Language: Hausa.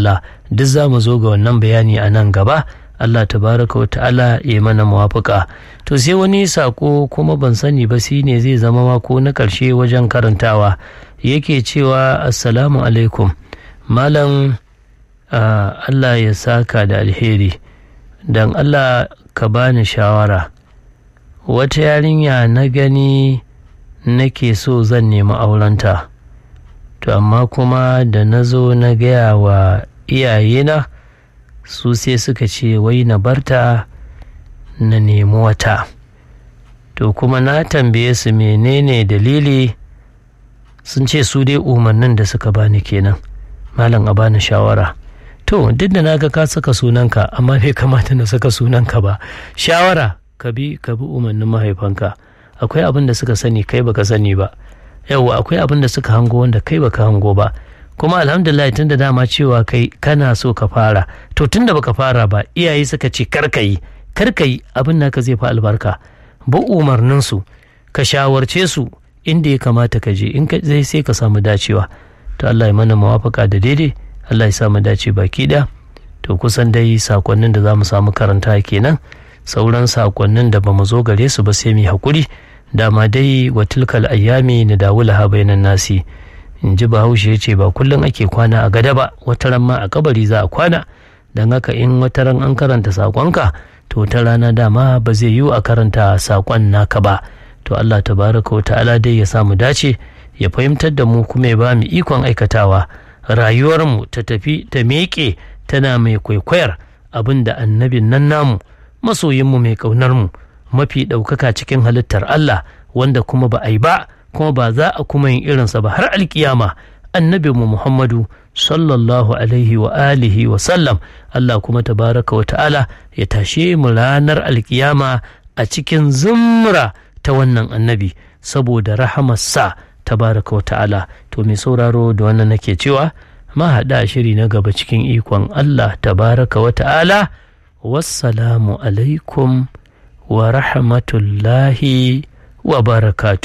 ta'ala duk za mu zo ga wannan bayani a nan gaba. Allah tabaraka wa ta'ala ya mana muwafaka. To sai wani sako kuma ban sani ba shi ne zai zama mako na ƙarshe wajen karantawa, yake cewa assalamu alaikum malam, Allah ya saka da alheri, don Allah ka bani shawara. Wata yarinya na gani nake so zan nemi aurenta, to amma kuma da na zo na gaya wa iyayena su sai suka ce wai na barta na nemi wata. To kuma na tambaye su menene dalili, sun ce su dai umarnin da suka bani kenan, malam a bani shawara. To duk da naga ka saka sunanka amma bai kamata na saka sunanka ba. Shawara ka bi umarnin mahaifanka. Akwai abin da suka sani kai baka sani ba, yawwa akwai abin da suka hango wanda kai baka hango ba. Kuma alhamdulillah tun da dama cewa kai kana so ka fara, to tun da baka fara ba iyaye suka ce karkayi abin naka zai fa albarka. Ba umarninsu, ka shawarce su inda ya kamata ka je, in ka zai sai ka samu dacewa. To Allah ya mana mawafaka da daidai, Allah ya samu dace baki da. To kusan dai sakonnin da za mu samu karanta kenan, sauran sakonnin da ba mu zo gare su ba sai mu hakuri. Dama dai wa tilkal ayyami nadawulaha bainan nasi, in ji Bahaushe ya ce ba kullum ake kwana a gada ba, wataran ma a kabari za a kwana. Don haka in wataran an karanta sakonka, to ta rana dama ba zai yiwu a karanta sakon naka ba. To Allah tabaraka wa ta'ala dai ya samu dace, ya fahimtar da mu kuma ya ba mu ikon aikatawa, rayuwarmu ta tafi ta miƙe tana mai kwaikwayar abin da annabin nan namu, masoyinmu mai ƙaunarmu, mafi ɗaukaka cikin halittar Allah, wanda kuma ba a yi ba kuma ba za a kuma yin irinsa ba har alkiyama, annabinmu Muhammadu sallallahu alaihi wa alihi wa sallam. Allah kuma tabaraka wa ta'ala ya tashe mu ranar alkiyama a cikin zumra ta wannan annabi saboda rahamarsa tabaraka wa ta'ala. To mai sauraro da wannan nake cewa ma haɗa shiri na gaba cikin ikon Allah tabaraka wa ta'ala. Wassalamu alaikum wa rahmatullahi wa barakatuh.